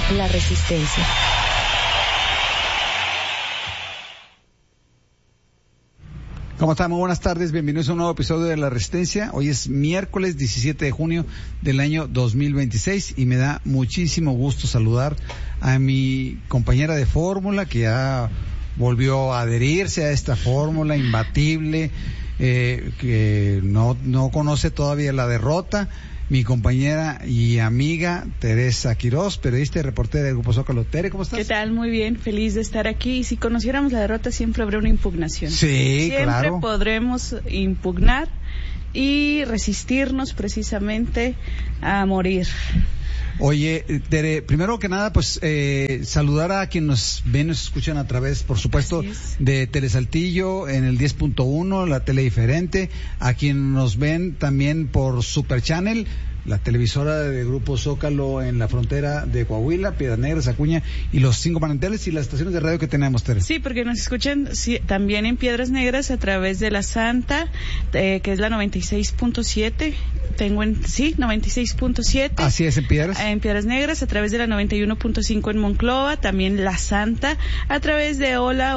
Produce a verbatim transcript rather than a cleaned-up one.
La Resistencia. ¿Cómo están? Muy buenas tardes, bienvenidos a un nuevo episodio de La Resistencia. Hoy es miércoles diecisiete de junio del año dos mil veintiséis y me da muchísimo gusto saludar a mi compañera de fórmula que ya volvió a adherirse a esta fórmula imbatible, eh, que no, no conoce todavía la derrota. Mi compañera y amiga Teresa Quiroz, periodista y reportera del Grupo Zócalo. Tere, ¿cómo estás? ¿Qué tal? Muy bien, feliz de estar aquí. Y si conociéramos la derrota, siempre habrá una impugnación. Sí, siempre claro. Siempre podremos impugnar y resistirnos precisamente a morir. Oye, Tere, primero que nada, pues eh, saludar a quienes nos ven, nos escuchan a través, por supuesto, de Telesaltillo en el diez punto uno, la tele diferente, a quienes nos ven también por Super Channel, la televisora de Grupo Zócalo en la frontera de Coahuila, Piedras Negras, Acuña y los cinco manantiales y las estaciones de radio que tenemos, Tere. Sí, porque nos escuchan sí, también en Piedras Negras a través de la Santa, eh, que es la noventa y seis punto siete. Tengo en, sí, noventa y seis punto siete. Así es, en Piedras. En Piedras Negras, a través de la noventa y uno punto cinco en Monclova, también la Santa, a través de Hola